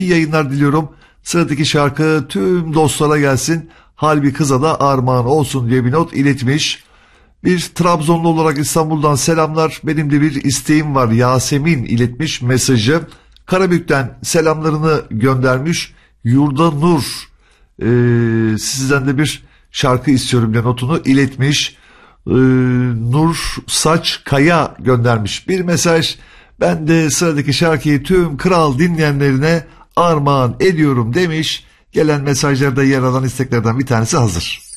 İyi yayınlar diliyorum. Sıradaki şarkı tüm dostlara gelsin. Halbi kıza da armağan olsun diye bir not iletmiş. Bir Trabzonlu olarak İstanbul'dan selamlar. Benim de bir isteğim var. Yasemin iletmiş mesajı. Karabük'ten selamlarını göndermiş. Yurda Nur sizden de bir şarkı istiyorum diye notunu iletmiş. Nur Saç Kaya göndermiş bir mesaj. Ben de sıradaki şarkıyı tüm kral dinleyenlerine armağan ediyorum demiş. Gelen mesajlarda yer alan isteklerden bir tanesi hazır.